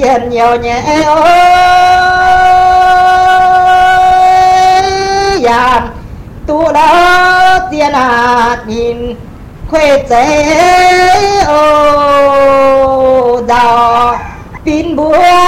tiền nhiều nhẹ ơi giảm tu đó tiền hạt nhìn khuê chế ô đào pin búa